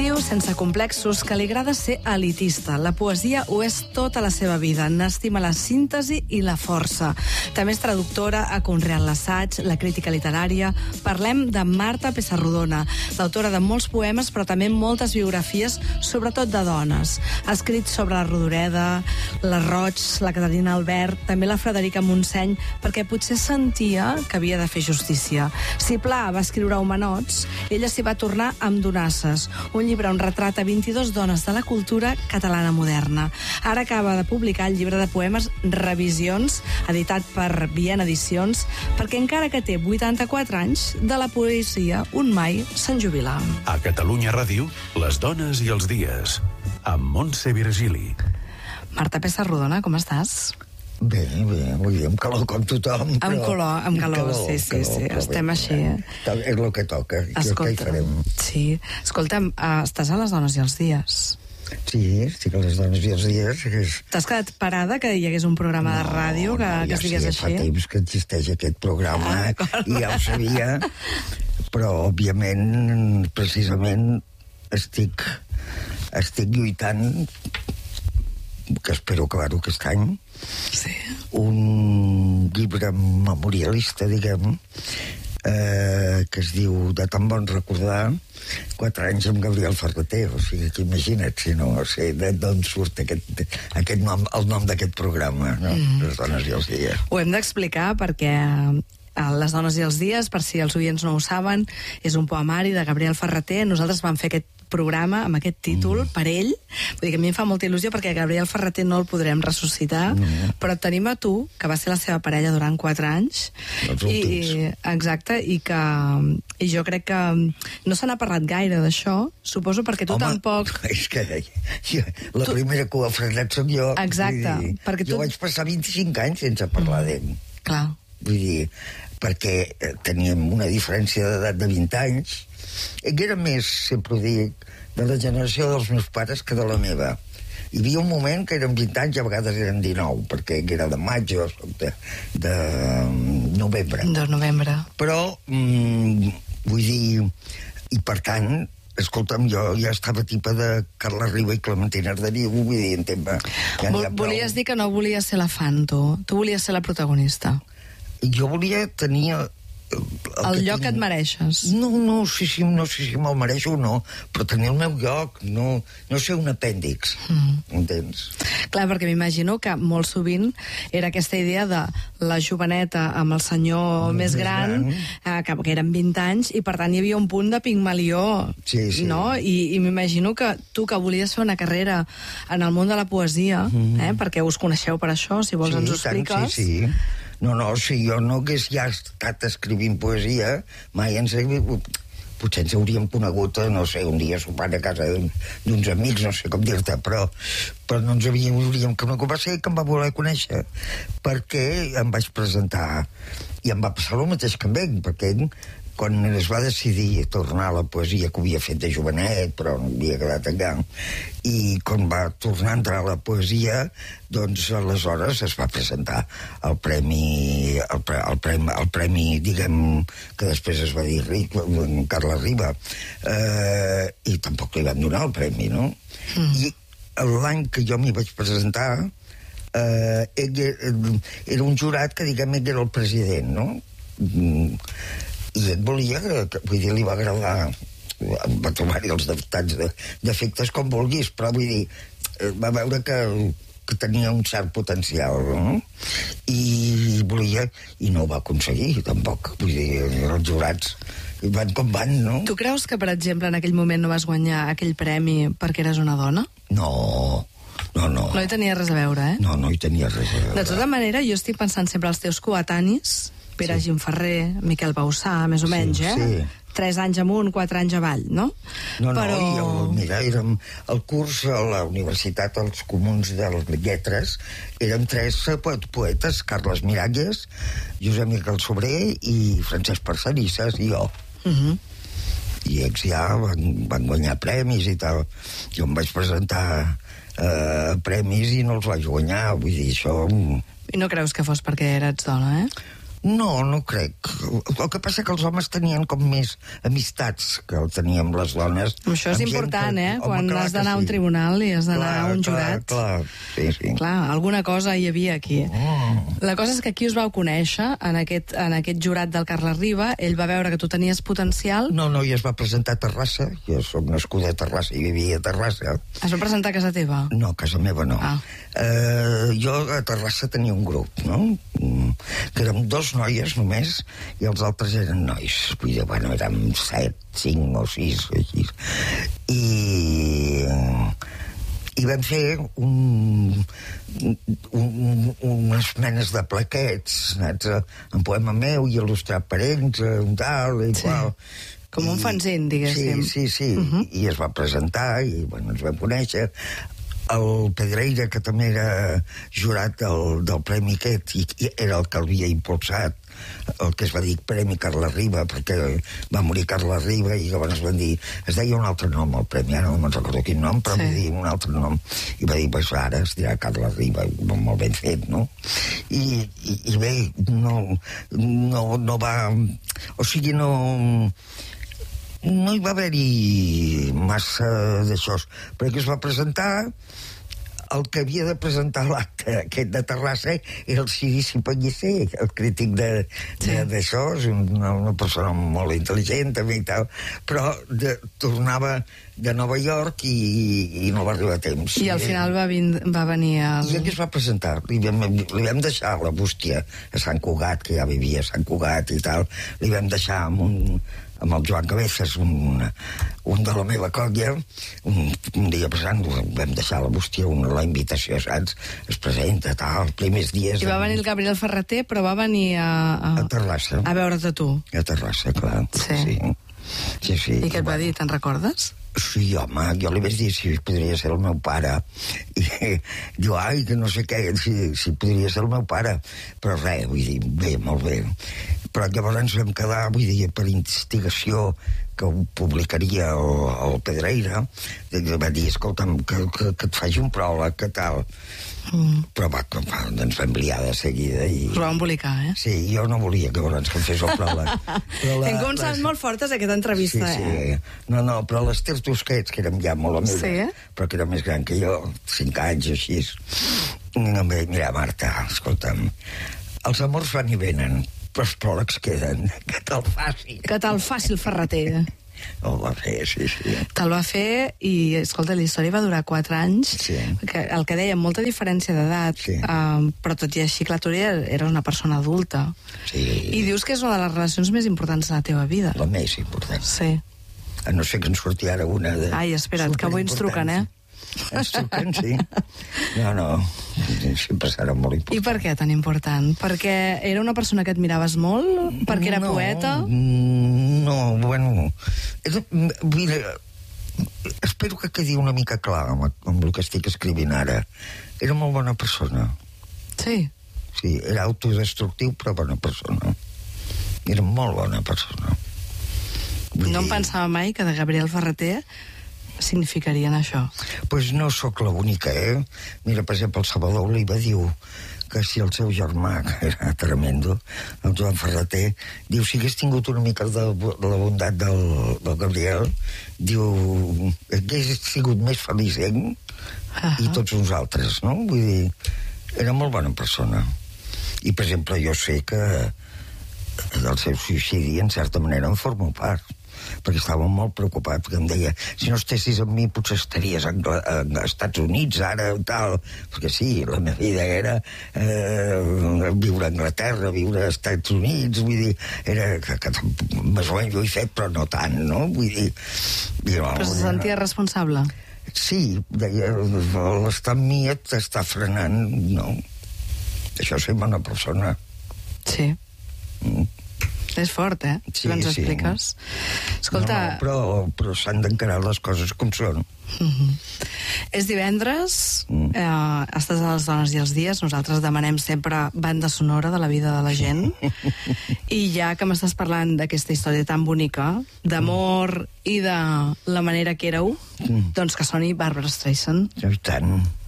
Diu, sense complexos, que li agrada ser elitista. La poesia ho és tota la seva vida. N'estima la síntesi i la força. També és traductora, ha conreat l'assaig, la crítica literària. Parlem de Marta Pessarrodona, l'autora de molts poemes, però també moltes biografies, sobretot de dones. Ha escrit sobre la Rodoreda, la Roig, la Caterina Albert, també la Frederica Montseny, perquè potser sentia que havia de fer justícia. Si Pla va escriure Homenots, ella s'hi va tornar amb Donasses, un llibre on retrata 22 dones de la cultura catalana moderna. Ara acaba de publicar el llibre de poemes Revisions, editat per Viena Edicions, perquè encara que té 84 anys, de la poesia un mai se'n jubila. A Catalunya Ràdio, les dones i els dies, amb Montse Virgili. Marta Pessarrodona, com estàs? Bé, vull dir, amb calor com tothom. Amb calor, sí, estem així. És el que toca, què hi farem? Sí, escolta'm, estàs a les dones i els dies? Sí, estic a les dones i els dies. T'has quedat parada que hi hagués un programa de ràdio que es digués així? Fa temps que existeix aquest programa i ja ho sabia, però òbviament, precisament, estic lluitant, que espero acabar-ho aquest any, sí. Un llibre memorialista, diguem, que es diu De tan bon recordar, 4 anys amb Gabriel Ferreter, o sigui que imagina't, si no sé d'on surt aquest nom, el nom d'aquest programa, no? Les dones i els dies. Ho hem d'explicar perquè Les dones i els dies, per si els oients no ho saben, és un poemari de Gabriel Ferreter. Nosaltres vam fer aquest programa amb aquest títol per ell, vull dir que a mi em fa molta il·lusió perquè Gabriel Ferreter no el podrem ressuscitar, però tenim a tu, que va ser la seva parella durant 4 anys, exacte, i jo crec que no se n'ha parlat gaire d'això, suposo perquè tu tampoc... És que la primera que ho ha frenat soc jo. Exacte, perquè jo vaig passar 25 anys sense parlar d'ell. Clar. Vull dir, perquè teníem una diferència d'edat de 20 anys. Ell era més, sempre ho dic, de la generació dels meus pares que de la meva. Hi havia un moment que eren 20 anys i a vegades eren 19, perquè ell era de maig, jo soc de novembre. De novembre. Però, vull dir, i per tant, escolta'm, jo ja estava tipa de Carla Riba i Clementina Arderiu, vull dir, en tema... Volies dir que no volies ser la fan, tu volies ser la protagonista. Jo volia tenir... El lloc que et mereixes. No sé si me'l mereixo o no, però tenir el meu lloc, no ser un apèndix, entens? Clar, perquè m'imagino que molt sovint era aquesta idea de la joveneta amb el senyor més gran, que eren 20 anys, i per tant hi havia un punt de Pigmalió, no? I m'imagino que tu, que volies fer una carrera en el món de la poesia, perquè us coneixeu per això, si vols ens ho expliques. Sí. No, si jo no hagués ja estat escrivint poesia, mai potser ens hauríem conegut, no sé, un dia sopant a casa d'uns amics, no sé com dir-te, però no ens hauríem conegut. Va ser que em va voler conèixer, perquè em vaig presentar, i em va passar el mateix que amb ell, perquè quan es va decidir tornar a la poesia que havia fet de jovenet, però no havia quedat allà, i quan va tornar a entrar a la poesia, doncs aleshores es va presentar el premi, diguem, que després es va dir Carla Riba, i tampoc li van donar el premi, no? I l'any que jo m'hi vaig presentar, ell era un jurat que, diguem, ell era el president, no? I ell volia, vull dir, li va agradar, va trobar-hi els defectes com vulguis, però vull dir, va veure que tenia un cert potencial, no? I volia, i no ho va aconseguir tampoc, vull dir, els jurats van com van, no? Tu creus que, per exemple, en aquell moment no vas guanyar aquell premi perquè eres una dona? No. No hi tenia res a veure, eh? No hi tenia res a veure. De tota manera, jo estic pensant sempre als teus coetanis, Pere Gimferrer, Miquel Bausà, més o menys, Sí. 3 anys amunt, 4 anys avall, no? Mira, érem el curs a la Universitat als Comuns de les Lletres, érem 3 poetes, Carles Miralles, Josep Miquel Sobrer i Francesc Parcerisses i jo. I ells ja van guanyar premis i tal. Jo em vaig presentar premis i no els vaig guanyar, vull dir, això... I no creus que fos perquè eres dona, eh? No, no crec. El que passa que els homes tenien com més amistats que el teníem les dones. Això és important, Quan has d'anar a un tribunal i has d'anar a un jurat. Clar, sí. Clar, alguna cosa hi havia aquí. La cosa és que aquí us vau conèixer, en aquest jurat del Carles Riba. Ell va veure que tu tenies potencial. No, i es va presentar a Terrassa. Jo soc nascuda a Terrassa i vivia a Terrassa. Es va presentar a casa teva? No, a casa meva no. Jo a Terrassa tenia un grup, no? Que érem 2 noies només i els altres eren nois. Vull dir, bueno, érem 7, 5 o 6 o així. I vam fer unes menes de plaquets, saps? En poema meu i il·lustrat per ells, tal i qual. Com un fanzine, diguéssim. Sí. I es va presentar i, bueno, ens vam conèixer. El Pedreira, que també era jurat del Premi aquest, i era el que l'havia impulsat, el que es va dir Premi Carles Riba, perquè va morir Carles Riba i llavors van dir, es deia un altre nom el premi, ara no me'n recordo quin nom, però va dir un altre nom, i va dir, pues ara es dirà Carles Riba, molt ben fet, no? I bé, no va... O sigui, no hi va haver-hi massa d'això, perquè es va presentar el que havia de presentar l'acte aquest de Terrassa era el Cirici Pellicer, el crític d'això, és una persona molt intel·ligent també i tal, però tornava de Nova York i no va arribar a temps. I al final va venir I aquí es va presentar, li vam deixar la bústia a Sant Cugat, que ja vivia a Sant Cugat i tal, li vam deixar amb el Joan Cabezas, un de la meva colla, un dia passant, vam deixar la bústia, la invitació, saps? Es presenta, tal, els primers dies... I va venir el Gabriel Ferreter, però va venir a Terrassa. A veure't a tu. A Terrassa, clar. Sí. I què et va dir, te'n recordes? Sí, home, jo li vaig dir si podria ser el meu pare. I diu, ai, que no sé què, si podria ser el meu pare. Però res, vull dir, bé, molt bé. Però llavors ens vam quedar, vull dir, per investigació que ho publicaria el Pedreira, va dir, escolta'm, que et faci un pròleg, que tal. Però ens vam liar de seguida. Us va embolicar, Sí, jo no volia que em fes el pròleg. Hem començat molt fortes aquesta entrevista, Sí. No, però l'Ester Tusquets, que érem ja molt amigues, però que era més gran que jo, 5 anys o així. Mira, Marta, escolta'm, els amors van i venen, però els pròlegs queden. Que te'l faci. Que te'l faci el Ferreter. El va fer, sí. Te'l va fer i, escolta, la història va durar 4 anys. Sí. El que dèiem, molta diferència d'edat, però tot i així, clar, tu eres una persona adulta. Sí. I dius que és una de les relacions més importants de la teva vida. La més important. Sí. A no ser que ens surti ara una de... Ai, espera't, que avui ens truquen, Ens truquen, sí. No, sempre serà molt important. I per què tan important? Perquè era una persona que admiraves molt? Perquè era poeta? No, bueno... Mira, espero que quedi una mica clar amb el que estic escrivint ara. Era molt bona persona. Sí? Sí, era autodestructiu, però bona persona. Era molt bona persona. No em pensava mai que de Gabriel Ferreter significarien això. Pues no sóc l'única, Mira, per exemple, el Salvador Oliva diu que si el seu germà, que era tremendo, el Joan Ferreter, diu, si hagués tingut una mica de la bondat del Gabriel, diu, hagués sigut més feliç ell i tots nosaltres, no? Vull dir, era molt bona persona. I, per exemple, jo sé que del seu suïcidi, en certa manera, en formo part, perquè estava molt preocupat, perquè em deia, si no estessis amb mi potser estaries als Estats Units ara o tal, perquè sí, la meva vida era viure a Anglaterra, viure als Estats Units, vull dir, era que més o menys ho he fet, però no tant, no? Vull dir... Però se sentia responsable? Sí, deia, l'estar amb mi t'està frenant, no. Això és ser bona persona. Sí. És fort, si ens expliques. Escolta... No, però s'han d'encarar les coses com són. És divendres, estàs a les dones i els dies, nosaltres demanem sempre banda sonora de la vida de la gent, i ja que m'estàs parlant d'aquesta història tan bonica, d'amor i de la manera que éreu, doncs que soni Barbra Streisand. I tant.